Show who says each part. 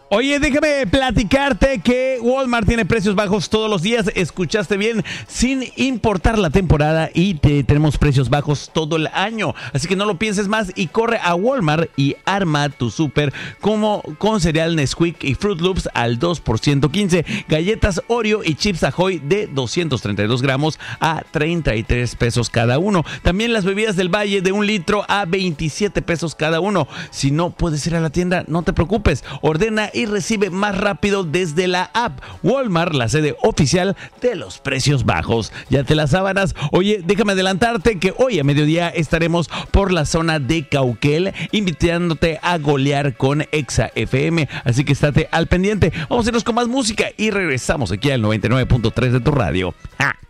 Speaker 1: Oye, déjame platicarte que Walmart tiene precios bajos todos los días. Escuchaste bien, sin importar la temporada, y tenemos precios bajos todo el año. Así que no lo pienses más y corre a Walmart y arma tu súper como con cereal Nesquik y Fruit Loops al 2 por 115, galletas Oreo y chips Ahoy de 232 gramos a 33 pesos cada uno. También las bebidas del Valle de 1 litro a 27 pesos cada uno. Si no puedes ir a la tienda, no te preocupes. Ordena y recibe más rápido desde la app. Walmart, la sede oficial de los precios bajos. Ya te las sábanas. Oye, déjame adelantarte que hoy a mediodía estaremos por la zona de Cauquel, invitándote a golear con Exa FM. Así que estate al pendiente. Vamos a irnos con más música y regresamos aquí al 99.3 de tu radio. ¡Ja!